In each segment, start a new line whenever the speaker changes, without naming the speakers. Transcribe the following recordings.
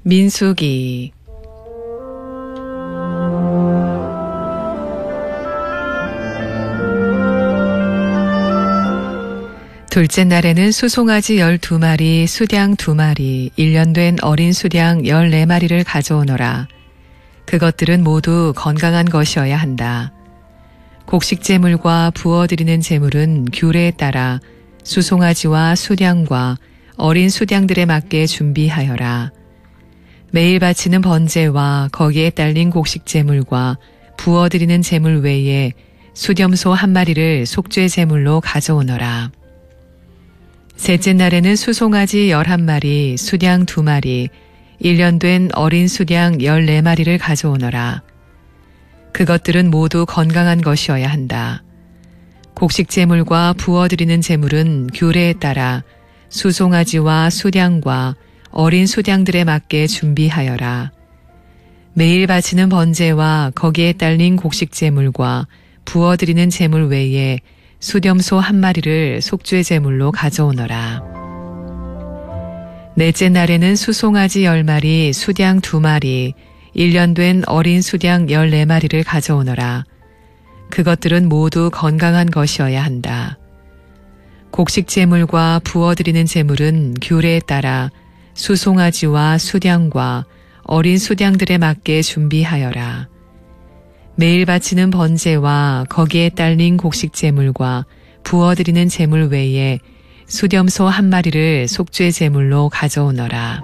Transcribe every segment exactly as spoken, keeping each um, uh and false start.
민수기. 둘째 날에는 수송아지 열두 마리, 수량 두 마리, 일 년 된 어린 수량 열네 마리를 가져오너라. 그것들은 모두 건강한 것이어야 한다. 곡식제물과 부어드리는 제물은 규례에 따라 수송아지와 수량과 어린 수량들에 맞게 준비하여라. 매일 바치는 번제와 거기에 딸린 곡식제물과 부어드리는 제물 외에 수렴소 한 마리를 속죄 제물로 가져오너라. 셋째 날에는 수송아지 열한 마리, 수량 두 마리, 일 년 된 어린 수량 열네 마리를 가져오너라. 그것들은 모두 건강한 것이어야 한다. 곡식제물과 부어드리는 제물은 규례에 따라 수송아지와 수량과 어린 수량들에 맞게 준비하여라. 매일 바치는 번제와 거기에 딸린 곡식제물과 부어드리는 제물 외에 수렴소 한 마리를 속죄 제물로 가져오너라. 넷째 날에는 수송아지 열 마리, 수량 두 마리, 일 년 된 어린 수량 열네 마리를 가져오너라. 그것들은 모두 건강한 것이어야 한다. 곡식 제물과 부어드리는 제물은 규례에 따라 수송아지와 수량과 어린 수량들에 맞게 준비하여라. 매일 바치는 번제와 거기에 딸린 곡식 제물과 부어드리는 제물 외에 수렴소 한 마리를 속죄 제물로 가져오너라.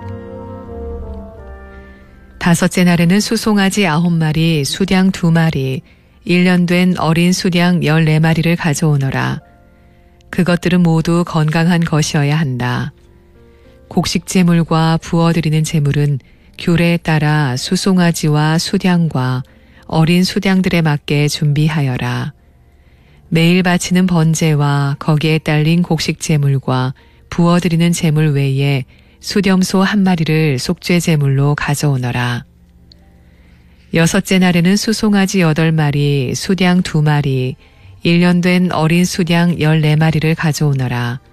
다섯째 날에는 수송아지 아홉 마리, 수량 두 마리, 일 년 된 어린 수량 열네 마리를 가져오너라. 그것들은 모두 건강한 것이어야 한다. 곡식 제물과 부어드리는 제물은 규례에 따라 수송아지와 수량과 어린 수량들에 맞게 준비하여라. 매일 바치는 번제와 거기에 딸린 곡식 제물과 부어드리는 제물 외에 수렴소 한 마리를 속죄 제물로 가져오너라. 여섯째 날에는 수송아지 여덟 마리, 수량 두 마리, 일 년 된 어린 수량 열네 마리를 가져오너라.